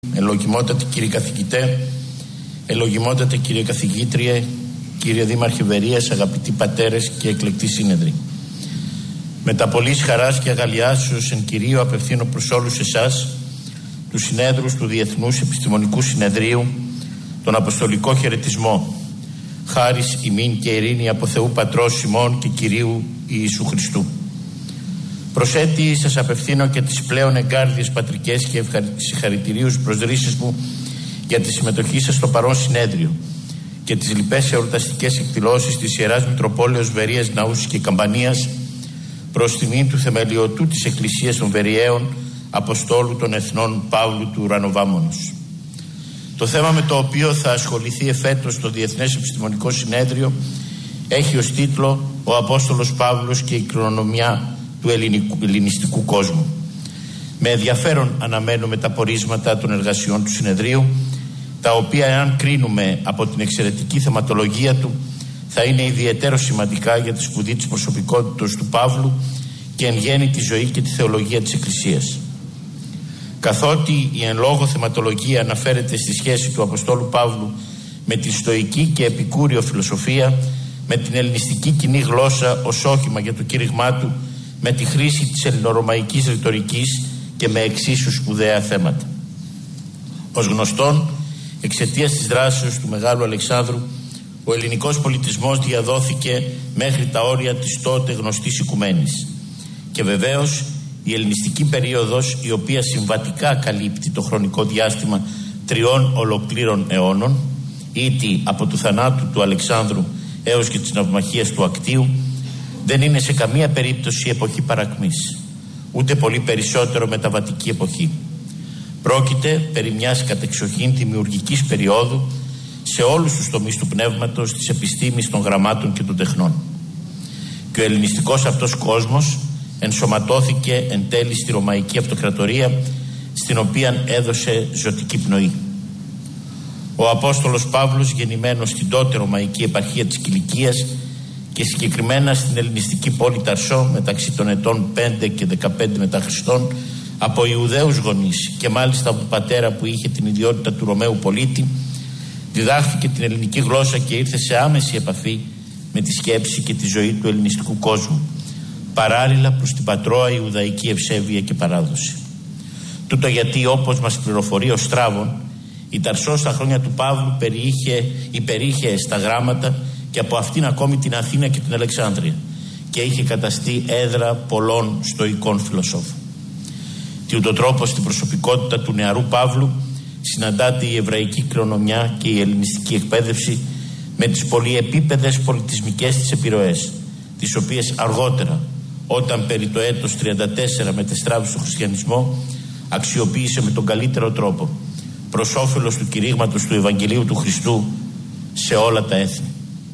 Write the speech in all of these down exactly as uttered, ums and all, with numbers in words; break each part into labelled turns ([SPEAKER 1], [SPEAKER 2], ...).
[SPEAKER 1] Ελογιμότατε κύριε καθηγητέ, ελογιμότατε κύριε καθηγήτριε, κύριε Δήμαρχε Βερίας, αγαπητοί πατέρες και εκλεκτοί σύνεδροι. Με τα πολλής χαράς και αγαλιάσεως εν κυρίω απευθύνω προς όλους εσάς, τους συνέδρους του Διεθνούς Επιστημονικού Συνεδρίου, τον Αποστολικό χαιρετισμό. Χάρις ημίν και ειρήνη από Θεού Πατρός ημών και Κυρίου Ιησού Χριστού. Προσέτη σας απευθύνω και τις πλέον εγκάρδιες πατρικές και συγχαρητηρίους προσδρύσεις μου για τη συμμετοχή σας στο παρόν συνέδριο και τις λοιπές εορταστικές εκδηλώσεις της Ιεράς Μητροπόλεως Βερίας, Ναούς και Καμπανίας προς τιμήν του θεμελιωτού της Εκκλησίας των Βεριαίων Αποστόλου των Εθνών Παύλου του Ουρανοβάμωνος. Το θέμα με το οποίο θα ασχοληθεί εφέτος το Διεθνές Επιστημονικό Συνέδριο έχει ως τίτλο «Ο Απόστολος Παύλος και η κληρονομιά του ελληνικού, ελληνιστικού κόσμου». Με ενδιαφέρον αναμένουμε τα πορίσματα των εργασιών του συνεδρίου, τα οποία, εάν κρίνουμε από την εξαιρετική θεματολογία του, θα είναι ιδιαίτερο σημαντικά για τη σπουδή της προσωπικότητας του Παύλου και εν γέννη τη ζωή και τη θεολογία της Εκκλησίας. Καθότι η εν λόγω θεματολογία αναφέρεται στη σχέση του Αποστόλου Παύλου με τη στοική και επικούριο φιλοσοφία, με την ελληνιστική κοινή γλώσσα ως όχημα για το κήρυγμά του, με τη χρήση της ελληνορωμαϊκής ρητορικής και με εξίσου σπουδαία θέματα. Ως γνωστόν, εξαιτίας της δράσεως του Μεγάλου Αλεξάνδρου, ο ελληνικός πολιτισμός διαδόθηκε μέχρι τα όρια της τότε γνωστής οικουμένης. Και βεβαίως η ελληνιστική περίοδος, η οποία συμβατικά καλύπτει το χρονικό διάστημα τριών ολοκλήρων αιώνων, ήτι από του θανάτου του Αλεξάνδρου έως και της ναυμαχίας του Ακτίου, δεν είναι σε καμία περίπτωση εποχή παρακμής, ούτε πολύ περισσότερο μεταβατική εποχή. Πρόκειται περί μιας κατεξοχήν δημιουργικής περίοδου σε όλους τους τομείς του πνεύματος, της επιστήμης, των γραμμάτων και των τεχνών. Και ο ελληνιστικός αυτός κόσμος ενσωματώθηκε εν τέλει στη Ρωμαϊκή Αυτοκρατορία, στην οποία έδωσε ζωτική πνοή. Ο Απόστολος Παύλος, γεννημένος στην τότε Ρωμαϊκή επαρχία της Κιλικίας και συγκεκριμένα στην ελληνιστική πόλη Ταρσό μεταξύ των ετών πέντε και δεκαπέντε μετά Χριστόν, από Ιουδαίους γονείς και μάλιστα από πατέρα που είχε την ιδιότητα του Ρωμαίου πολίτη, διδάχθηκε την ελληνική γλώσσα και ήρθε σε άμεση επαφή με τη σκέψη και τη ζωή του ελληνιστικού κόσμου, παράλληλα προς την πατρόα Ιουδαϊκή ευσέβεια και παράδοση. Τούτο γιατί, όπως μας πληροφορεί ο Στράβων, η Ταρσό στα χρόνια του Παύλου περιείχε, υπερείχε στα γράμματα και από αυτήν ακόμη την Αθήνα και την Αλεξάνδρεια, και είχε καταστεί έδρα πολλών στοικών φιλοσόφων. Τι ούτω τρόπο στην προσωπικότητα του νεαρού Παύλου συναντάται η εβραϊκή κληρονομιά και η ελληνιστική εκπαίδευση με τις πολυεπίπεδες πολιτισμικές της επιρροές, τις οποίες αργότερα, όταν περί το έτος τριάντα τέσσερα μετεστράβησε στο χριστιανισμό, αξιοποίησε με τον καλύτερο τρόπο προς όφελος του κηρύγματος του Ευαγγελίου του Χριστού σε όλα τα έθνη.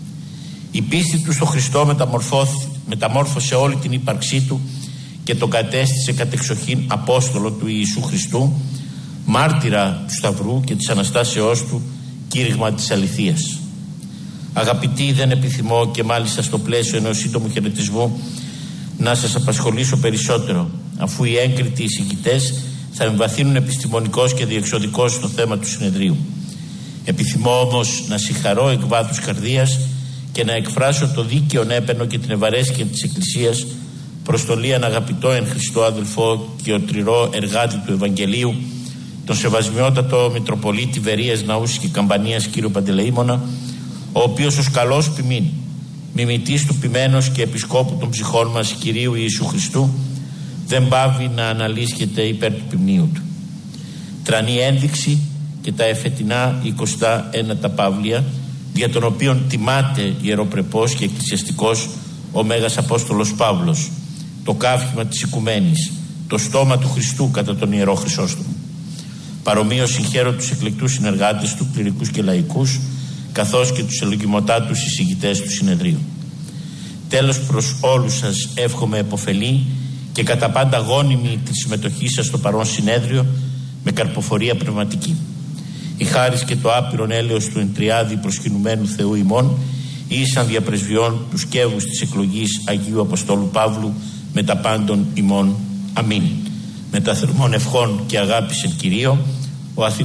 [SPEAKER 1] Η πίστη του στο Χριστό μεταμόρφωσε όλη την ύπαρξή του και τον κατέστησε κατεξοχήν Απόστολο του Ιησού Χριστού, μάρτυρα του Σταυρού και της Αναστάσεώς του, κήρυγμα της αληθείας. Αγαπητοί, δεν επιθυμώ και μάλιστα στο πλαίσιο ενός σύντομου χαιρετισμού να σας απασχολήσω περισσότερο, αφού οι έγκριτοι εισηγητές θα εμβαθύνουν επιστημονικώς και διεξοδικώς στο θέμα του συνεδρίου. Επιθυμώ όμως να συγχαρώ εκ βάθους καρδίας και να εκφράσω το δίκαιο έπαινο και την ευαρέσκεια της Εκκλησίας προς το λίαν αγαπητό εν Χριστώ αδελφό και ο τρυρό εργάτη του Ευαγγελίου, τον σεβασμιότατο Μητροπολίτη Βερίας, Ναούς και Καμπανίας κύριο Παντελεήμονα, ο οποίος ως καλός ποιμήν, μιμητής του ποιμένος και επισκόπου των ψυχών μας Κυρίου Ιησού Χριστού, δεν πάβει να αναλύσκεται υπέρ του ποιμνίου του. Τρανή ένδειξη και τα εφετινά εικοστά ένατα Παύλια, για τον οποίον τιμάται ιεροπρεπός και εκκλησιαστικός ο Μέγας Απόστολος Παύλος, το καύχημα της οικουμένης, το στόμα του Χριστού κατά τον Ιερό Χρυσόστομο. Παρομοίως συγχαίρω τους εκλεκτούς συνεργάτες του, κληρικούς και λαϊκούς, καθώς και τους ελογιμοτάτους εισηγητές του συνεδρίου. Τέλος, προς όλους σας εύχομαι επωφελή και κατά πάντα γόνιμη τη συμμετοχή σας στο παρόν συνέδριο με καρποφορία πνευματική. Η χάρις και το άπειρον έλεος του εν τριάδι προσκυνουμένου Θεού ημών ήσαν διαπρεσβειών του σκεύους της εκλογής Αγίου Αποστόλου Παύλου με τα πάντων ημών. Αμήν. Με τα θερμών ευχών και αγάπης εν Κυρίω, ο Αθηναίος